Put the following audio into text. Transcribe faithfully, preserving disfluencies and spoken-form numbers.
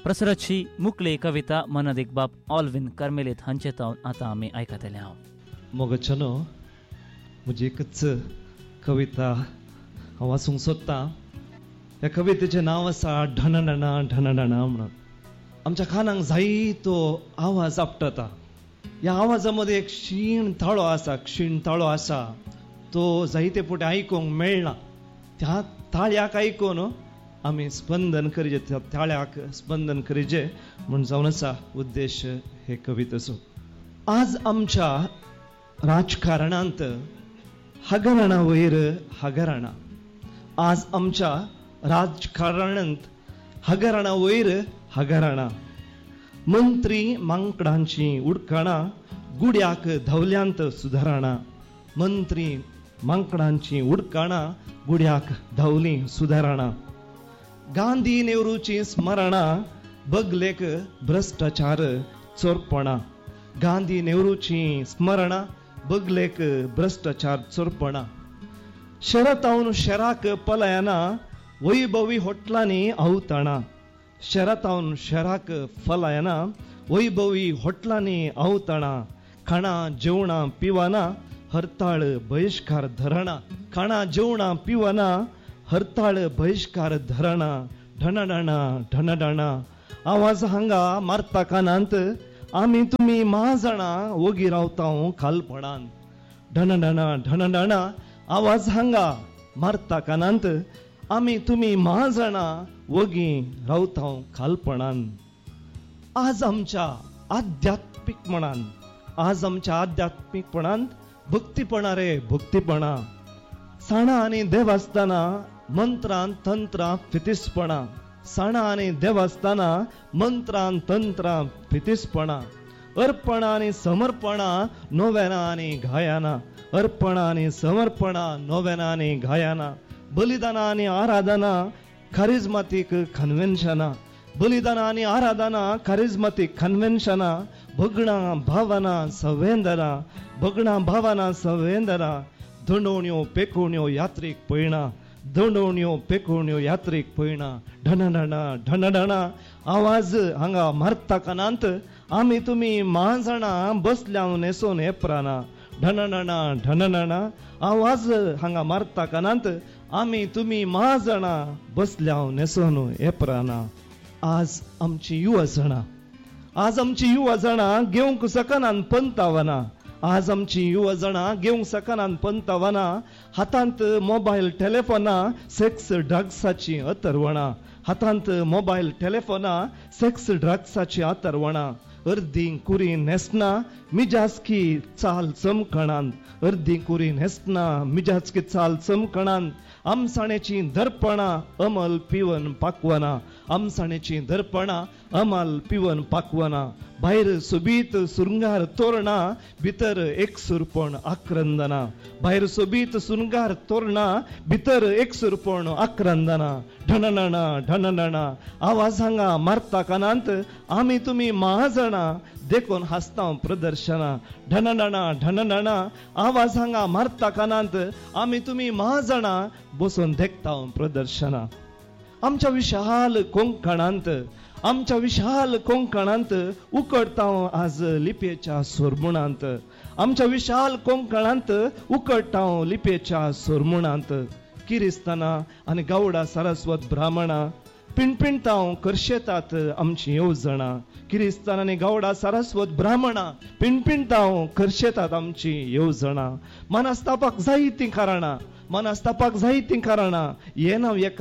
प्रसरची मुकले कविता मन दिग्बाप ऑलविन कर्मेलीत हांचे तावन आतां आमी आयकतले. हांव मोगचनो म्हजी एकच कविता हांव वाचूंक सोदतां. ह्या कवितेचें नांव आसा ढणढणा ढणढणा म्हणून. आमच्या कानाक जायतो आवाज आपटता. ह्या आवाजा मदीं एक क्षीण ताळो आसा क्षीण ताळो आसा तो जायते फावटी आयकूंक मेळना. त्या ताळ्याक आयकून आमी स्पंदन करीचे, त्या ताळ्याक स्पंदन करीचे म्हूण जावन आसा उद्देश हे कवितेचो. आज आमच्या राजकारणांत हगरणा वयर हगरणा. आज आमच्या राजकारणांत हगरणा वयर हगरणा. मंत्री मांकडांची उडकणां गुड्याक धवल्यांत सुदारणा. मंत्री मांकडांची उडकणां गुड्याक धवली सुदारणा. गांधी नेहरूची स्मरणा बगलेक भ्रष्टाचार चोरपणा. गांधी नेहरूची स्मरणा बगलेक भ्रष्टाचार चोरपणा. शरतावन शराक पलायना वैभवी होटलांनी आवताणा. शरतावन शराक फलायना वैभवी होटलांनी आवताणा. खाणा जेवणा पिवाना हरताळ बहिष्कार धरणा. खाणा जेवणा पिवाना हरताळ बहिष्कार धरणा. ढणढणा ढणढणा आवाज हांगा मारता कानांत आमी तुमी महाजणा वगी रावता खालपणान. ढणढणा ढणढणा आवाज हांगा मारता कानांत आमी तुमी महाजणा वगी रावता खालपणान. आज आमच्या आध्यात्मिकपणान आज आमच्या आध्यात्मिकपणांत भक्तीपणा रे भक्तीपणा. साणा आनी देवस्थाना मंत्रां तंत्रां फितिसपणा. साणा आनी देवस्थाना मंत्रां तंत्रां फितिसपणा. अर्पणा आनी समर्पणा नोवेना आनी गायना. अर्पणा आनी समर्पणा नोवेना आनी गायना. बलिदाना आनी आराधना खारिझमातीक कन्व्हेन्शना. बलिदाना आनी आराधना खारिझमातीक कन्व्हेन्शना. भगणा भावना संवेदना भगणा भावना संवेदना. दंडोवण्यो पेकोवण्यो यात्रेक पळयना. दंडोवण्यो पेकोवण्यो यात्रेक पळयना. ढणढणा ढणढणा आवाज हांगा मारता कानांत आमी तुमी महाजणा बसल्या नेसोन येपराना. ढणढणा ढणढणा आवाज हांगा मारता कानांत आमी तुमी महाजणा बसल्या नेसोन येपराना. आज आमची युवा जणां आज आमची युवा जणां घेवंक सकनान पंतावना. आज आमची युवा जणां घेवंक सकनान पंतावना. हातांत मोबायल टेलिफोना सेक्स ड्रग्साची अतरवणा. हातांत मोबायल टेलिफोना सेक्स ड्रग्साची अतरवणा. अर्दी कुरी न्हेसना मिजाजकी चाल चमकणान. अर्दी कुरी न्हेसना मिजाजकी चाल चमकणान. आमसाणेची दर्पणा अमल पिवन पाकवना. आमसाणेची दर्पणा अमल पिवन पाकवना. भायर सोबीत सुरंगार तोरणा भितर एक सुरपण आक्रंदना. भायर सोबीत सुरंगार तोरणा भितर एक सुरपण आक्रंदना. ढणढणा ढणढणा आवाज हांगा मारता कानांत आमी तुमी महाजणा देखून हासता प्रदर्शना. ढणढणा ढणढणा आवाज हांगा मारता कानांत आमी तुमी महाजणा बसून देखता प्रदर्शना. आमच्या विशाल कोंकणांत आमच्या विशाल कोंकणांत उकडटा आज लिपेच्या सोरमुणांत. आमच्या विशाल कोंकणांत उकडटा लिपेच्या सोरमुणांत. किरिस्ताना आनी गावडा सारस्वत ब्राह्मणा पिणपिणता करशेतात आमची येवजणा. किरिस्तान आनी गावडा सारस्वत ब्राह्मणा पिणपिणता करशेतात आमची येवजणा. मनास्तापाक जायतीं कारणां मनास्तापाक जायतीं कारणां हे नांव एका